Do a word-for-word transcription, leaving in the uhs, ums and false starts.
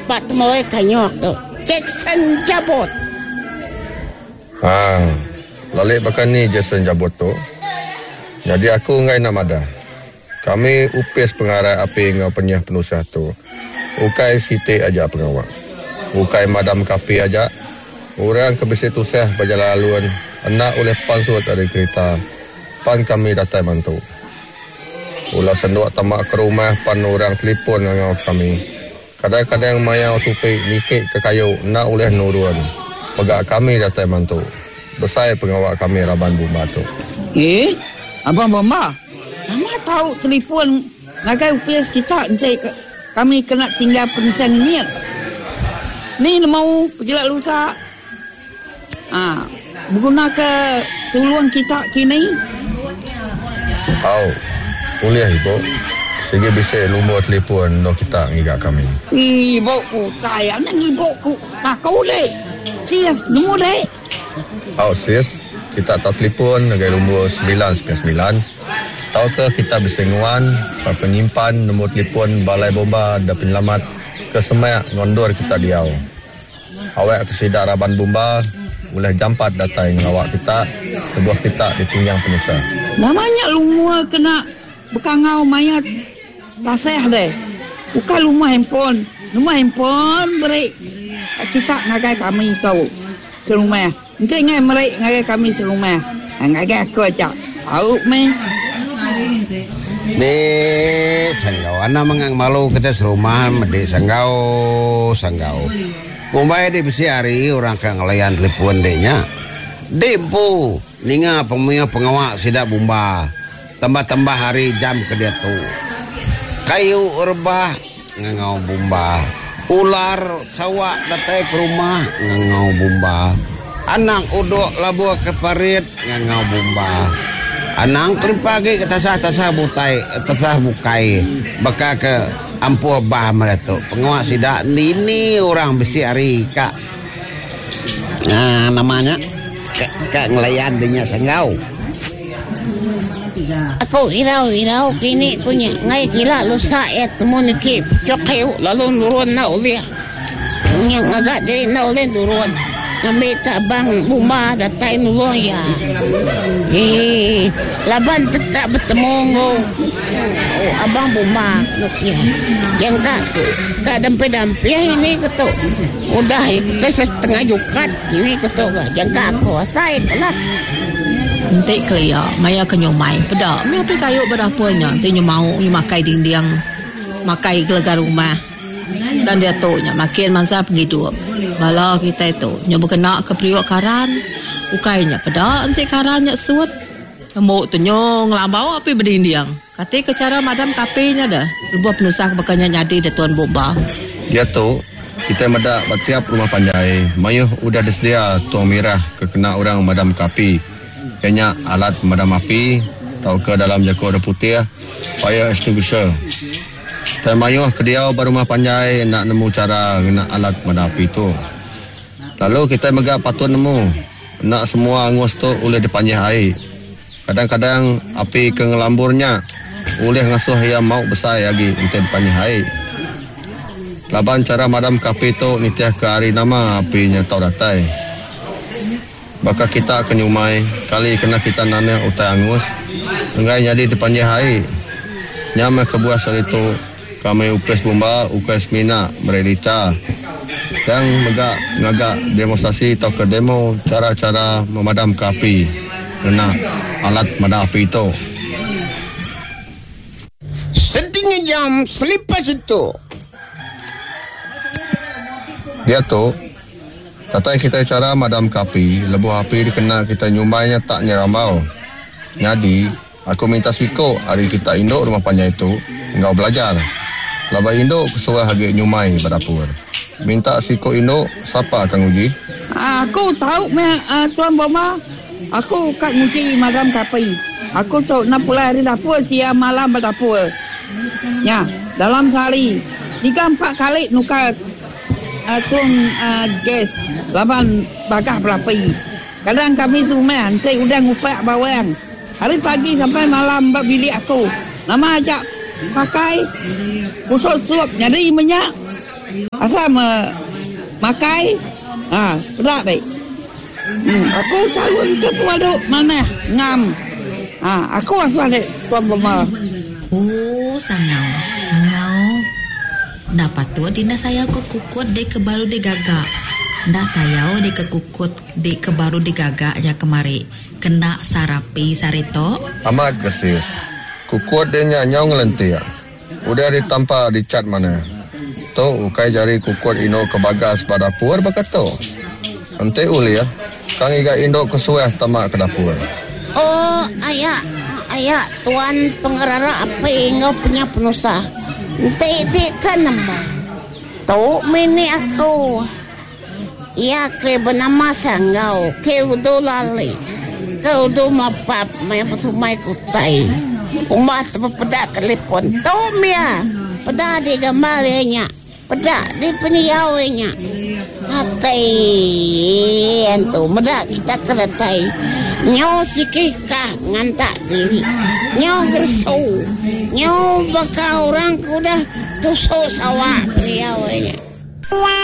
Pak temoy kanyok tu. Jackson Jabot. Ha, lalik bahkan ni Jackson Jabot tu. Jadi aku ngai nak madah. Kami upis pengarai api ngau penyah penusah tu. Ukai siti aja pengawak. Ukai madam kapi aja. Orang kebisi tusah berjalaluan. Anak oleh pan suat dari kereta. Pan kami datai mantu. Ulah senduak tamak ke rumah pan orang telefon ngau kami. Kadang-kadang mayau tupi nikik ke kayu nak oleh nurun. Pegak kami datai mantu. Besar pengawak kami Raban Bumba tu. Eh, Abang Bumba, Mama tahu telefon nagai upis kita nanti kami kena tinggal penisian ini. Ni mau pergi lah lusa. Ah, berguna ke tuluan kita kini. Oh, boleh ibu. Segi bisa lumur telefon no kita ngigak kami. Ibu ku saya nang ibu ku kakau le. Sis, nombor le. Oh, sis, kita tak telefon nagai lumur sembilan sembilan sembilan. Tahu ke kita bisa nguan pak penyimpan nombor telefon Balai Bomba dan Penyelamat ke Semak ngondor kita diau. Awak ke Sidak Raban Bomba boleh jampat datai ngawak kita kebuah kita di pinggang penusah. Namanya lumur kena bekangau mayat taseh deh. Bukan lumur handphone. Lumur handphone beri kita ngagai kami tahu selumah. Nanti ngai merik ngagai kami selumah. Ngagai aku aja. Tahu meh. Di sanggau anak mengang malu kita serumah medi sanggau sanggau kumbai di besi hari orang kan ngelayan telepon deknya dempu ninga pemia pengawak sidak Bumba tambah-tambah hari jam ke dia tu kayu urbah ngangau Bumba ular sawak datai ke rumah ngangau Bumba anak uduk labuh ke parit ngangau Bumba anang pagi ke tasah-tasah butai, tasah bukai, baka ke ampuh bah meletup. Pengawak sidak ni ni orang besi hari kak. Nah, namanya kak, kak ngelayan dinya senggau. Aku irau-irau kini punya ngai gila lusa ya temu niki cokeu lalu nurun na ulia. Yang agak dari na ulih nurun. Ngambil Abang Bumba datai nulung ya. Eh, laban tetap bertemu oh, Abang Bumba nukia. Yang kak kak dampi-dampi ini ketuk. Udah kita setengah jukat ini ketuk. Yang kak aku asai kelak. Nanti kelia, maya ke nyomai. Pedak, maya pergi kayuk berapanya. Nanti nyu mau nyu makai dinding, makai gelegar rumah. Dan dia tu nya makin masa pergi dua. Bala kita itu nyu berkena ke priok karan. Ukainya pedak, nanti karannya suat. Temu tu nyu ngelambau api berdinding. Kata ke cara madam kapinya dah. Lebuh penusah bakanya nyadi de Tuan Bumba. Dia tu kita medak batiap rumah panjai. Mayuh udah disediaa tuang mirah ke kena orang madam kapi. Kenya alat pemadam api tau ke dalam jakor putih fire extinguisher. Saya mayuh ke dia barumah panjai nak nemu cara guna alat pemadam api tu. Lalu kita megak patut nemu nak semua angus tu boleh dipanjah air. Kadang-kadang api ke ngelamburnya boleh ngasuh yang mau besar lagi untuk dipanjah air. Laban cara madam kapi tu nitiah ke hari nama apinya tau datai. Baka kita akan nyumai kali kena kita nanya utai angus enggak jadi dipanjah air. Nyamai kebuah sel itu kami upes Bumba, upes Mina, merelita dan megak ngagak demonstrasi atau ke demo cara-cara memadam api kena alat memadam api itu. Setengah jam selepas itu dia tu Tatai kita cara madam kapi, lebuh api dikena kita nyumainya tak nyerambau. Jadi, aku minta siko hari kita induk rumah panjang itu, engkau belajar. Laba induk kesuai hagi nyumai berdapur. Minta siko induk, siapa Kang Uji? Aku tahu me uh, Tuan Bumba. Aku kat nguji madam kapi. Aku tahu nak pulai hari dapur siang malam berdapur. Ya, dalam sehari tiga empat kali nukar Uh, tuang uh, gas laban bakar berapi. Kadang kami semua nanti udah ngupak bawang. Hari pagi sampai malam bak bilik aku. Nama ajak pakai usut suap nyari minyak. Asal me, makai, ah, berat dek. Hmm, aku calon ke pemaduk mana? Ngam. Ah, aku asal dek Tuan Boma. Oh, sangau. Sangau. Dapat tu dinda saya ke kukut dek ke baru de gagak. Ndak saya dek ke kukut dek ke baru de gagak ya kemari. Kena sarapi sarito. Amat kesis. Kukut dia nyau ngelentik. Udah ditampa di cat mana. Tu ukai jari kukut ino ke bagas pada dapur berkata. Nanti uli ya. Kang iga indo kesuah tamak ke dapur. Oh, ayah, ayah, tuan pengerara apa yang punya penusah. Nanti kan nama. Tu mini aku. Ia ke bernama Sanggau, ke udah lali. Ke udah mapap, maya pasumai kutai. Umat pedak telepon. Tu mia, pedak di gambarnya. Pedak di peniawanya. Akai antu medak kita keratai. Nyaw sikika ngantak diri. Nyaw gersau. Nyaw baka orang kuda tusuk sawah peniawanya.